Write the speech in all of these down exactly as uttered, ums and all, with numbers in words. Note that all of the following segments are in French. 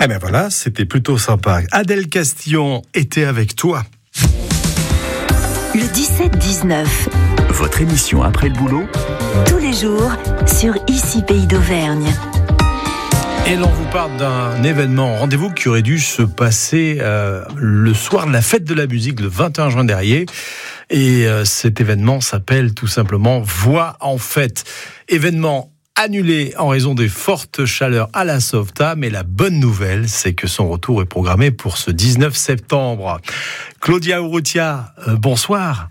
Eh ben voilà, c'était plutôt sympa. Adèle Castillon était avec toi. Le dix-sept dix-neuf. Votre émission après le boulot, Tous les jours sur Ici Pays d'Auvergne. Et l'on vous parle d'un événement, rendez-vous qui aurait dû se passer euh, le soir de la fête de la musique, le vingt et un juin dernier. Et euh, cet événement s'appelle tout simplement Voix en fête. Événement annulé en raison des fortes chaleurs à la Softa, mais la bonne nouvelle, c'est que son retour est programmé pour ce dix-neuf septembre. Claudia Urrutia, euh, bonsoir.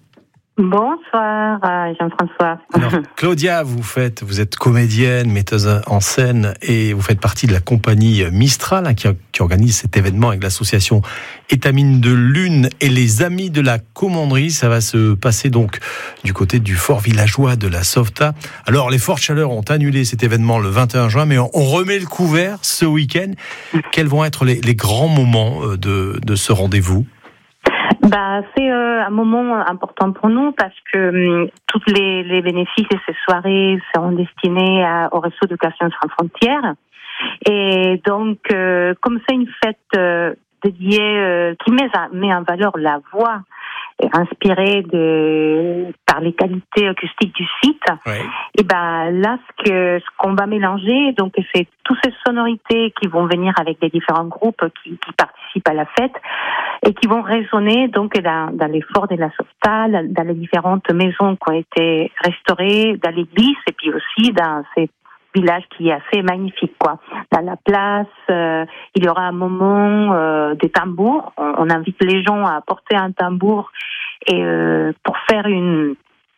Bonsoir Jean-François. Alors, Claudia, vous faites, vous êtes comédienne, metteuse en scène et vous faites partie de la compagnie Mistral hein, qui, qui organise cet événement avec l'association Étamines de Lune et les Amis de la Commanderie. Ça va se passer donc du côté du fort villageois de la Softa. Alors, les fortes chaleurs ont annulé cet événement le vingt et un juin, mais on, on remet le couvert ce week-end. Quels vont être les, les grands moments de, de ce rendez-vous ? Bah, c'est euh, un moment important pour nous parce que hum, tous les, les bénéfices de ces soirées seront destinés à, au réseau d'Éducation sans frontières. Et donc, euh, comme c'est une fête euh, dédiée euh, qui met, met en valeur la voix inspirée de par les qualités acoustiques du site, ouais. Et ben là ce que ce qu'on va mélanger, donc c'est toutes ces sonorités qui vont venir avec les différents groupes qui, qui participent à la fête et qui vont résonner donc dans, dans les forts de la Softa, dans les différentes maisons qui ont été restaurées, dans l'église et puis aussi dans ces village qui est assez magnifique, quoi. Dans la place, euh, il y aura un moment euh, des tambours. On, on invite les gens à porter un tambour et euh, pour faire une,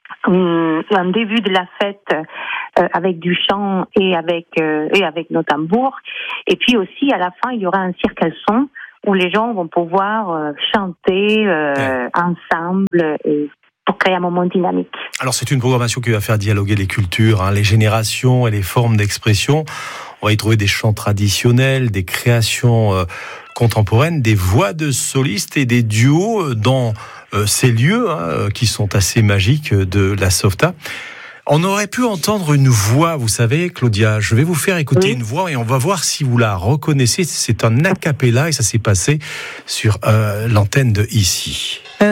une un début de la fête euh, avec du chant et avec euh, et avec nos tambours. Et puis aussi à la fin, il y aura un cirque à son où les gens vont pouvoir euh, chanter euh, ouais. ensemble et pour créer un moment dynamique. Alors c'est une programmation qui va faire dialoguer les cultures, hein, les générations et les formes d'expression. On va y trouver des chants traditionnels, des créations euh, contemporaines, des voix de solistes et des duos dans euh, ces lieux hein, qui sont assez magiques de la Softa. On aurait pu entendre une voix, vous savez, Claudia. Je vais vous faire écouter oui. une voix et on va voir si vous la reconnaissez. C'est un a cappella et ça s'est passé sur euh, l'antenne de Ici.